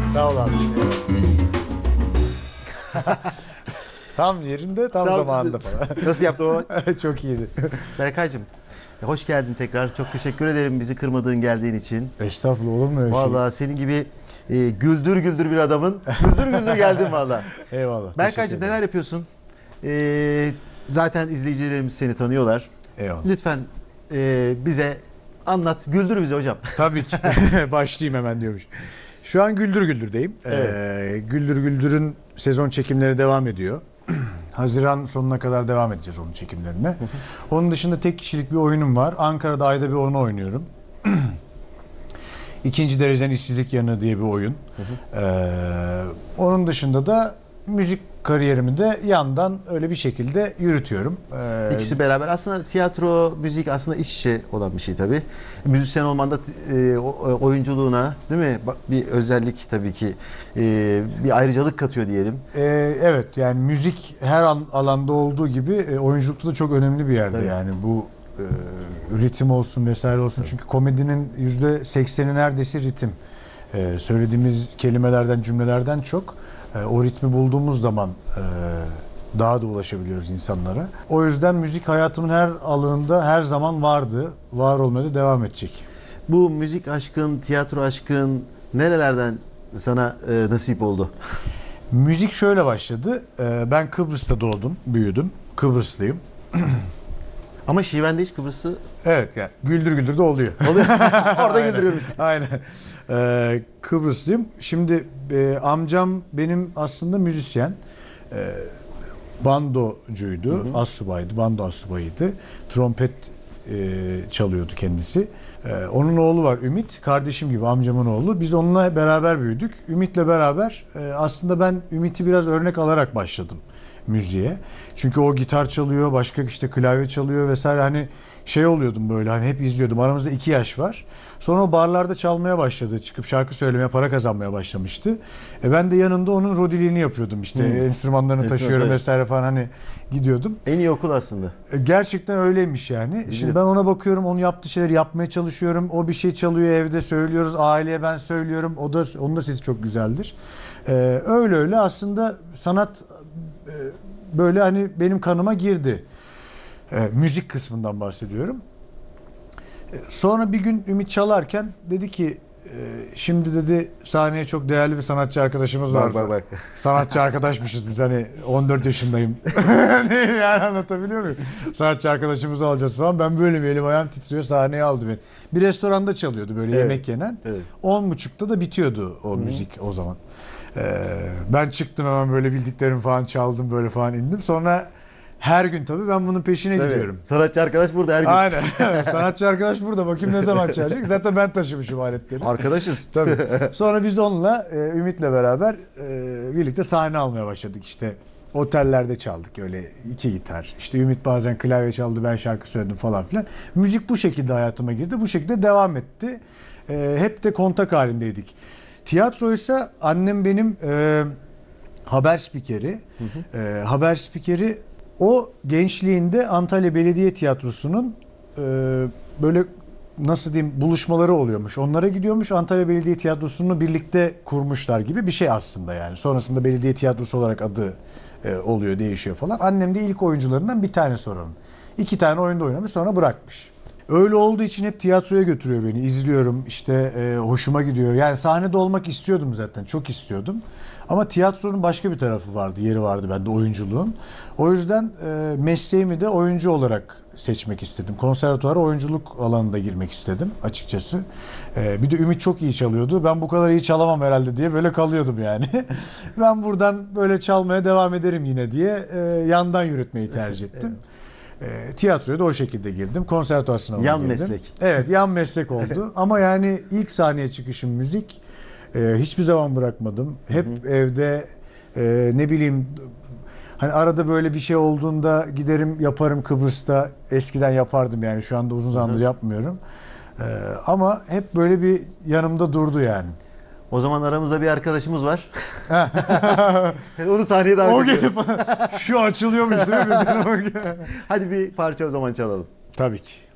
Sağ ol abi. Tam yerinde, tam zamanında falan. Nasıl yaptım ama? Çok iyiydi. Berkaycığım, hoş geldin tekrar. Çok teşekkür ederim bizi kırmadığın, geldiğin için. Estağfurullah, olur mu öyle şey? Vallahi senin gibi güldür güldür bir adamın güldür güldür geldin vallahi. Eyvallah. Berkaycığım neler yapıyorsun? Zaten izleyicilerimiz seni tanıyorlar. Eyvallah. Lütfen bize anlat, güldür bizi hocam. Tabii ki. Başlayayım hemen diyormuş. Şu an Güldür Güldür'deyim. Evet. Güldür Güldür'ün sezon çekimleri devam ediyor. Haziran sonuna kadar devam edeceğiz onun çekimlerine. Onun dışında tek kişilik bir oyunum var. Ankara'da ayda bir onu oynuyorum. İkinci dereceden işsizlik yanığı diye bir oyun. Onun dışında da müzik kariyerimi de yandan öyle bir şekilde yürütüyorum. İkisi beraber. Aslında tiyatro, müzik aslında iç içe olan bir şey tabii. Müzisyen olman da oyunculuğuna, değil mi? Bir özellik tabii ki, bir ayrıcalık katıyor diyelim. Evet, yani müzik her alanda olduğu gibi oyunculukta da çok önemli bir yerde. Tabii. Yani bu ritim olsun vesaire olsun. Çünkü komedinin %80'i neredeyse ritim. Söylediğimiz kelimelerden, cümlelerden çok o ritmi bulduğumuz zaman daha da ulaşabiliyoruz insanlara. O yüzden müzik hayatımın her alanında her zaman vardı. Var olmaya da devam edecek. Bu müzik aşkın, tiyatro aşkın nerelerden sana nasip oldu? Müzik şöyle başladı. Ben Kıbrıs'ta doğdum, büyüdüm. Kıbrıslıyım. Ama şivende hiç Kıbrıs'ı... Evet, yani Güldür Güldür de oluyor. Orada güldürüyormuş. Aynen. Kıbrıslıyım. Şimdi amcam benim aslında müzisyen. Bandocuydu, astsubaydı, bando astsubayıydı. Trompet çalıyordu kendisi. Onun oğlu var Ümit, kardeşim gibi amcamın oğlu. Biz onunla beraber büyüdük. Ümit'le beraber aslında ben Ümit'i biraz örnek alarak başladım müziğe. Çünkü o gitar çalıyor, başka işte klavye çalıyor vesaire, hani şey oluyordum böyle, hani hep izliyordum. Aramızda 2 yaş var. Sonra o barlarda çalmaya başladı. Çıkıp şarkı söylemeye, para kazanmaya başlamıştı. Ben de yanında onun rodiliğini yapıyordum işte. Enstrümanlarını taşıyorum vesaire falan, hani gidiyordum. En iyi okul aslında. Gerçekten öyleymiş yani. Bilirim. Şimdi ben ona bakıyorum, onun yaptığı şeyleri yapmaya çalışıyorum. O bir şey çalıyor, evde söylüyoruz. Aileye ben söylüyorum. Onun da sesi çok güzeldir. Öyle aslında sanat böyle hani benim kanıma girdi. Müzik kısmından bahsediyorum. Sonra bir gün Ümit çalarken dedi ki şimdi dedi sahneye çok değerli bir sanatçı arkadaşımız var. Bak. Sanatçı arkadaşmışız biz, hani 14 yaşındayım. Yani anlatabiliyor muyum? Sanatçı arkadaşımızı alacağız falan. Ben böyle bir elim ayağım titriyor, sahneye aldı beni. Bir restoranda çalıyordu böyle, yemek yenen. Evet. 10.30'da da bitiyordu o müzik o zaman. Ben çıktım hemen, böyle bildiklerimi falan çaldım, böyle falan indim. Sonra her gün tabii ben bunun peşine gidiyorum. Sanatçı arkadaş burada her gün. Aynen. Sanatçı arkadaş burada. Bakayım ne zaman çalacak. Zaten ben taşımışım aletleri. Arkadaşız. Tabii. Sonra biz onunla Ümit'le beraber birlikte sahne almaya başladık işte. Otellerde çaldık öyle 2 gitar. İşte Ümit bazen klavye çaldı, ben şarkı söyledim falan filan. Müzik bu şekilde hayatıma girdi. Bu şekilde devam etti. Hep de kontak halindeydik. Tiyatroysa annem benim haber spikeri. Haber spikeri. O gençliğinde Antalya Belediye Tiyatrosu'nun böyle nasıl diyeyim buluşmaları oluyormuş. Onlara gidiyormuş. Antalya Belediye Tiyatrosu'nu birlikte kurmuşlar gibi bir şey aslında yani. Sonrasında Belediye Tiyatrosu olarak adı oluyor, değişiyor falan. Annem de ilk oyuncularından bir tanesi oranın. 2 tane oyunda oynamış, sonra bırakmış. Öyle olduğu için hep tiyatroya götürüyor beni. İzliyorum işte, hoşuma gidiyor. Yani sahnede olmak istiyordum zaten. Çok istiyordum. Ama tiyatronun başka bir tarafı vardı, yeri vardı bende, oyunculuğun. O yüzden mesleğimi de oyuncu olarak seçmek istedim. Konservatuvara oyunculuk alanında girmek istedim açıkçası. Bir de Ümit çok iyi çalıyordu. Ben bu kadar iyi çalamam herhalde diye böyle kalıyordum yani. Ben buradan böyle çalmaya devam ederim yine diye yandan yürütmeyi tercih ettim. Tiyatroya da o şekilde girdim. Konservatuvar sınavına yan girdim. Meslek. Evet, yan meslek oldu. Ama yani ilk sahneye çıkışım müzik. Hiçbir zaman bırakmadım. Hep evde ne bileyim, hani arada böyle bir şey olduğunda giderim yaparım Kıbrıs'ta. Eskiden yapardım yani, şu anda uzun zamandır yapmıyorum. Ama hep böyle bir yanımda durdu yani. O zaman aramızda bir arkadaşımız var. Onu sahneye davet ediyoruz. Şu açılıyormuş değil mi? Hadi bir parça o zaman çalalım. Tabii ki.